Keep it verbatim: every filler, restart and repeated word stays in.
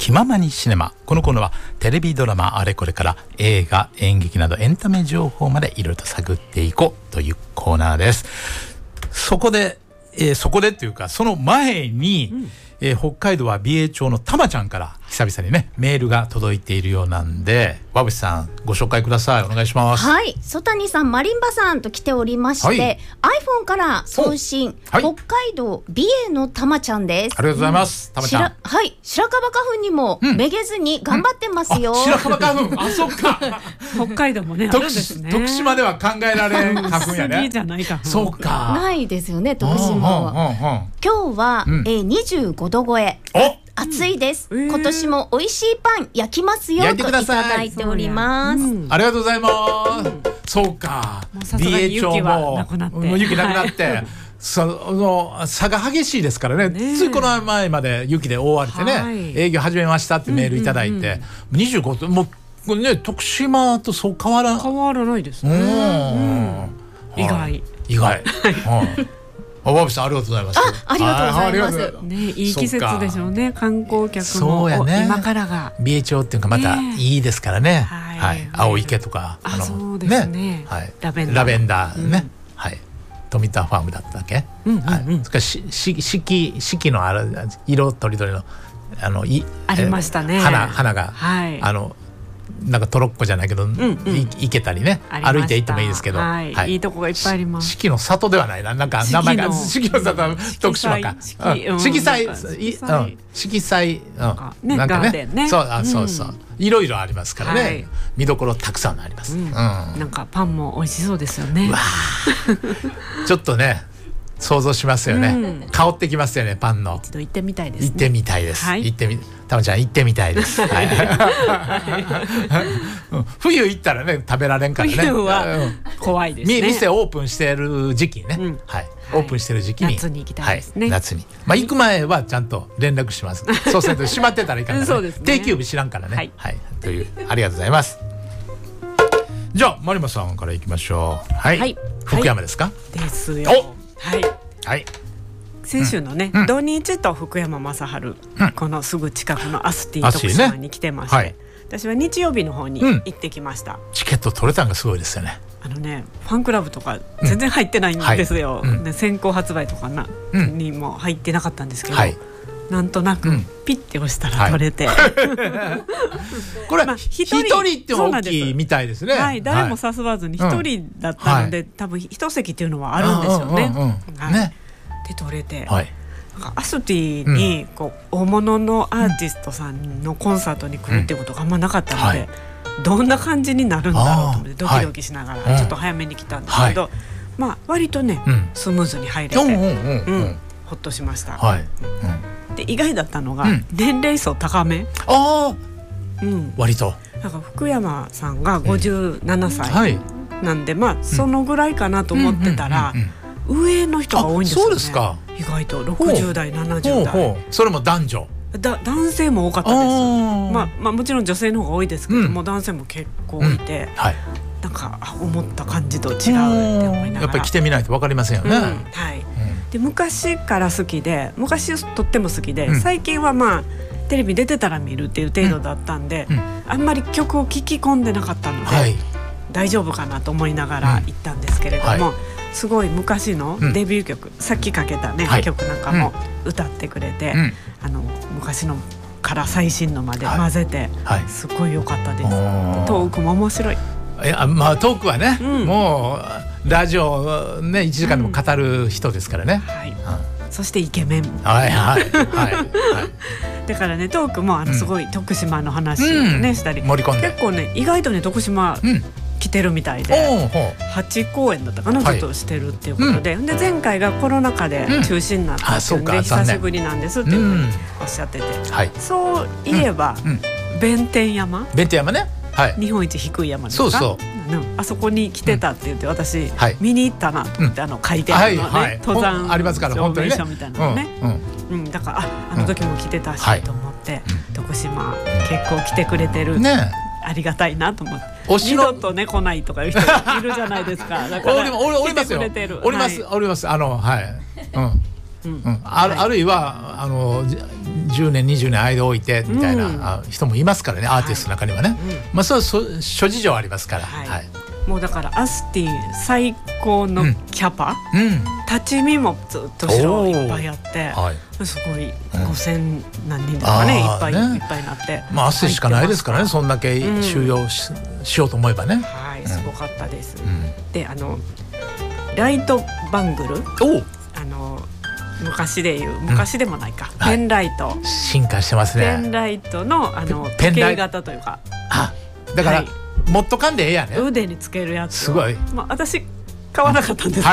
気ままにシネマ。このコーナーはテレビドラマあれこれから映画演劇などエンタメ情報までいろいろと探っていこうというコーナーです。そこで、えー、そこでっていうかその前に、うんえー、北海道は美瑛町のたまちゃんから久々にねメールが届いているようなんで、わぶしさんご紹介ください。お願いします。 はい、曽谷さんマリンバさんと来ておりまして、はい、iPhone から送信、はい、北海道美瑛のたまちゃんです。 ありがとうございます、うん、たまちゃん。 はい、白樺花粉にもめげずに頑張ってますよ、うんうん、 白樺花粉あそっか北海道もねあるんですね。 徳島では考えられん花粉やねじゃないか。 そうかないですよね徳島は、うんうんうんうん、今日は、うんえー、にじゅうごど超え。お暑いです、えー、今年も美味しいパン焼きますよといただいております、うん、 ありがとうございます、うん、そうか美瑛町も雪なくなって、はいその差が激しいですからね。ねついこの前まで雪で覆われてね、はい、営業始めましたってメールいただいて、うんうんうん、にじゅうごどもうね徳島とそう変わら変わらないですね、うんうん、意外意外、はいあ、わぶさんありがとうございます。 あ、ありがとうございます。 ね、いい季節でしょうね。観光客もね、今からが美瑛町っていうかまたいいですからね。はい、はい、青池とかあのそうですね。 ねはい、 ラベンダー、 ラベンダーね、うん、はい。富田ファームだったっけ？うんうんうん、はい。それからしし四季四季のある色とりどりのあのいありましたね。 花花が、 はい、 あの。なんかトロッコじゃないけど、うんうん、行けたりね歩いて行ってもいいですけど、 はいはい、いいとこがいっぱいあります。 四季の里ではないな、なんか名前が四季の里は徳島か四季祭四季祭なんかね、ねそうあ、うん、そうそういろいろありますからね、はい、見どころたくさんあります、うんうん、 なんかパンも美味しそうですよね。 わちょっとね想像しますよね、うん、香ってきますよねパンの。 一度行ってみたいですね。 行ってみたいです、はい、行ってみたまちゃん行ってみたいです、はい、冬行ったらね食べられんからね。 冬は怖いですね。 店オープンしてる時期にね、うんはい、オープンしてる時期に夏に行きたいですね、 はい、夏に、まあ、行く前はちゃんと連絡しますそうすると閉まってたらいかんから、ね、 そうですね、 定休日知らんからね、はいはい、というありがとうございます。じゃあマリマさんからいきましょう。はい、はい、福山ですか、はい、 ですよ。はい、はい、先週のね、うん、土日と福山雅治、うん、このすぐ近くのアスティ徳島に来てまして、ねはい、私は日曜日の方に行ってきました、うん、 チケット取れたのがすごいですよね。 あのねファンクラブとか全然入ってないんですよ、うんはいうん、先行発売とかな、うん、にも入ってなかったんですけど、はい、なんとなくピッて押したら取れて、はい、 これ、まあ、一人って大きいみたいですね。 はい、誰も誘わずに一人だったので、うん、多分一席っていうのはあるんですよね、うんうんうんはい、ねで取れて、はい、アスティにこう、うん、大物のアーティストさんのコンサートに来るってことがあんまなかったので、うんはい、どんな感じになるんだろうと思ってドキドキしながらちょっと早めに来たんですけど、はい、まあ割とね、うん、スムーズに入れて、うんうんうんうん、ほっとしました、はいうん、で意外だったのが、うん、年齢層高め。 あ、うん、割となんか福山さんがごじゅうななさいなんで、うんはい、まあそのぐらいかなと思ってたら、うんうんうんうん上の人が多いんですよね。そうですか。意外とろくじゅう代ななじゅう代ほうほうそれも男女だ男性も多かったです。まあ、まあもちろん女性の方が多いですけど、うん、もう男性も結構いて、うんはい、なんか思った感じと違うって思いながらやっぱり着てみないと分かりませんよね、うん、はい、うん、 で昔から好きで昔とっても好きで、うん、最近はまあテレビ出てたら見るっていう程度だったんで、うんうん、あんまり曲を聴き込んでなかったので、はい、大丈夫かなと思いながら行ったんですけれども、うんはいすごい昔のデビュー曲、うん、さっきかけた、ねはい、曲なんかも歌ってくれて、うん、あの昔のから最新のまで混ぜて、はいはい、すごい良かったです。トークも面白い。 いや、まあ、トークはね、うん、もうラジオ、ね、いちじかんでも語る人ですからね、うんはいうん、 そしてイケメン、 はいはいはいはい、 だからねトークもあのすごい徳島の話を、ねうん、したり盛り込んで結構ね意外とね徳島、うん来てるみたいではち公演だったかな、はい、ちょっとしてるっていうことで、うん、で前回がコロナ禍で中止になったっていうんで、うん、久しぶりなんですっていうふうにおっしゃってて、うんはい、そういえば、うん、弁天山弁天山ね、はい、 日本一低い山ですか。そうそう、うん、あそこに来てたって言って私、うんはい、見に行ったなと思って、うん、あの書いてあるのね、はいはい、登山ありますから本当にね証明書みたいなのね、うんうん、だから あ, あの時も来てたしと思って、うん、徳島結構来てくれてる、ねありがたいなと思って二度とね来ないとかいう人がいるじゃないですか。だから来てくれてるおりますおりますあのはいうんうんうん、あ, るあるいはあのじゅうねんにじゅうねん間置いてみたいな人もいますからね、アーティストの中にはね、はい、まあそうそう諸事情ありますから、はいはい、 もうだからアスティ最高のキャパ、うんうん、立ち見もずっと後ろいっぱいあって、はい、すごいごせん何人とかね、うん、いっぱい、ね、いっぱいになって、 まあアスティしかないですからね、そんだけ収容 し,、うん、しようと思えばね、 はい、すごかったです、うん、であのライトバングル、あの昔でいう昔でもないか、うん、ペンライト、 はい、進化してますね。 ペンライトのあの時計型というか、 あだから、はい、もっとかんでええやね、 腕につけるやつ、 すごい、 まあ、私買わなかったんですけど、